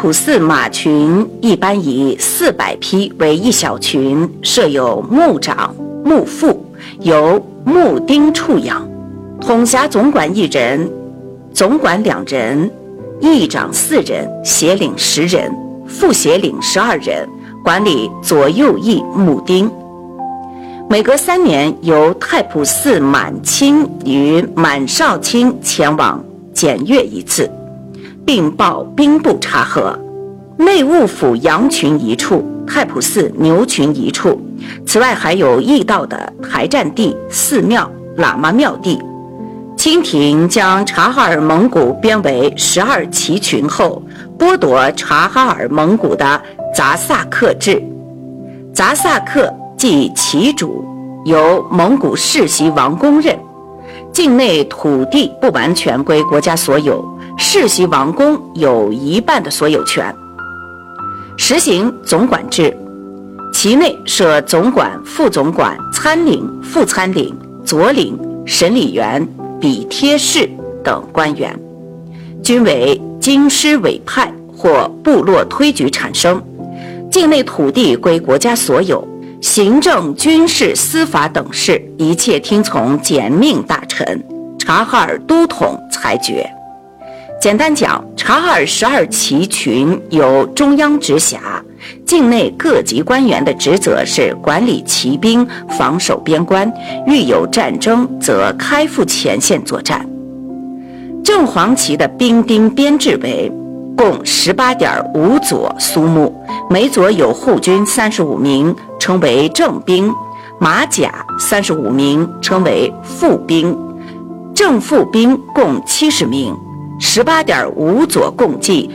普寺马群一般以400匹为一小群，设有牧长、牧副，由牧丁处养，统辖总管1人，总管2人，议长4人，协领10人，副协领12人，管理左右翼牧丁。每隔3年，由太仆寺满卿与满少卿前往检阅一次，并报兵部察核。内务府羊群1处，太仆寺牛群1处。此外还有驿道的台占地、寺庙、喇嘛庙地。清廷将察哈尔蒙古编为12旗群后，剥夺察哈尔蒙古的杂萨克制。杂萨克即旗主，由蒙古世袭王公任，境内土地不完全归国家所有，世袭王公有1半的所有权。实行总管制，其内设总管、副总管、参领、副参领、佐领、审理员、笔贴士等官员，均为京师委派或部落推举产生。境内土地归国家所有，行政、军事、司法等事一切听从简命大臣察哈尔都统裁决。简单讲，察哈尔12旗群由中央直辖，境内各级官员的职责是管理骑兵、防守边关，遇有战争则开赴前线作战。正黄旗的兵丁编制为共18.5佐苏木，每佐有护军35名，称为正兵；马甲35名，称为副兵；正副兵共70名。18.5佐共计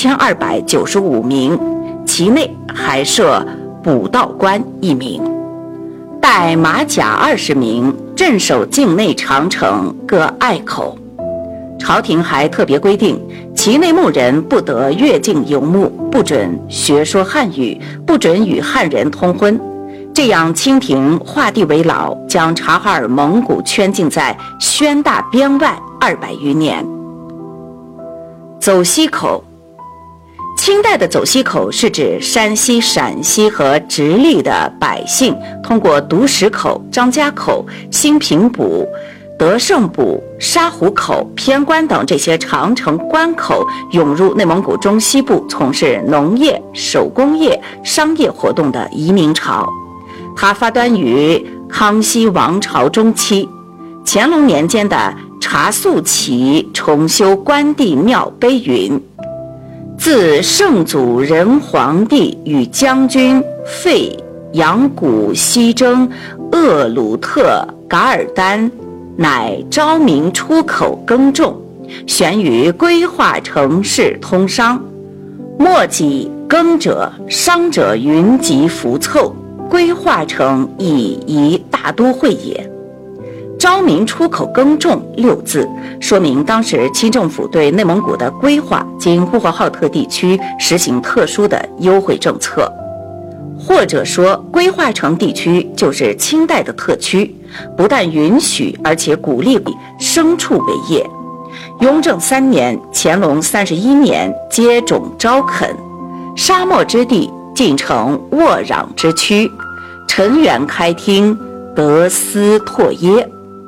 1295名，其内还设补道官1名，带马甲20名，镇守境内长城各隘口。朝廷还特别规定，其内牧人不得越境游牧，不准学说汉语，不准与汉人通婚。这样清廷画地为牢，将察哈尔蒙古圈禁在宣大边外200余年。走西口，清代的走西口是指山西、陕西和直隶的百姓通过独石口、张家口、兴平堡、德胜堡、沙湖口、偏关等这些长城关口涌入内蒙古中西部，从事农业、手工业、商业活动的移民潮。它发端于康熙王朝中期，乾隆年间的察肃旗重修关帝庙碑云：自圣祖仁皇帝与将军费扬古西征鄂鲁特噶尔丹，乃昭明出口耕种，悬于规划城市通商，莫己耕者商者云集浮凑，规划成以一大都会也。昭明出口耕种6字，说明当时清政府对内蒙古的规划经呼和浩特地区实行特殊的优惠政策，或者说规划城地区就是清代的特区，不但允许而且鼓励牲畜为业。雍正3年、乾隆31年接种招垦，沙漠之地进成沃壤之区，陈元开汀，德斯拓耶。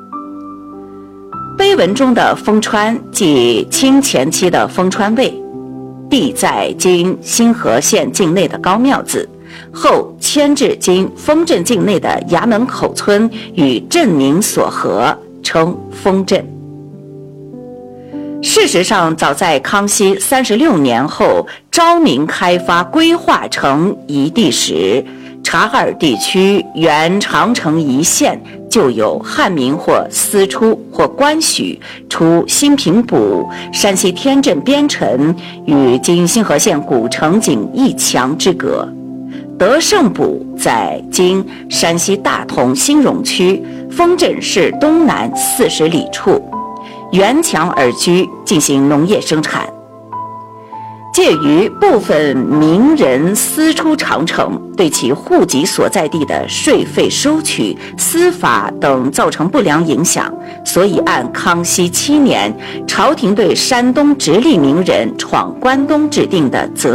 碑文中的封川即清前期的封川卫，地在今新河县境内的高庙子，后迁至今丰镇境内的衙门口村，与镇名所合，称丰镇。事实上，早在康熙36年后，昭明开发规划成一地时，察哈尔地区原长城一线就有汉民或私出或官许出兴平堡、山西天镇边城与今新河县古城仅1墙之隔。德胜堡在今山西大同兴荣区丰镇市东南40里处，沿墙而居，进行农业生产。介于部分名人私出长城，对其户籍所在地的税费收取、司法等造成不良影响，所以按康熙7年朝廷对山东直隶名人闯关东制定的责